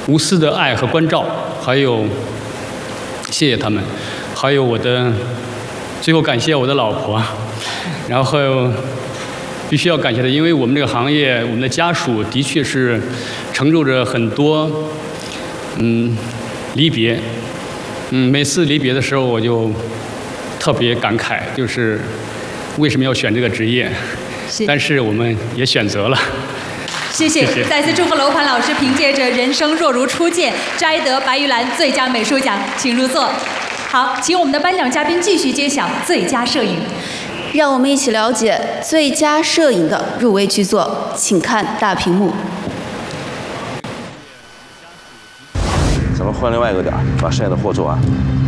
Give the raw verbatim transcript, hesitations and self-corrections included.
无私的爱和关照，还有谢谢他们，还有我的最后感谢我的老婆，然后必须要感谢他，因为我们这个行业，我们的家属的确是承受着很多嗯离别，嗯每次离别的时候我就特别感慨，就是为什么要选这个职业？ 是但是我们也选择了。 谢谢， 谢谢再次祝福楼盘老师凭借着《人生若如初见》摘得白玉兰最佳美术奖，请入座。好，请我们的颁奖嘉宾继续揭晓最佳摄影。 让我们一起了解最佳摄影的入围剧作，请看大屏幕。 咱们换另外一个点儿，把剩下的货做完。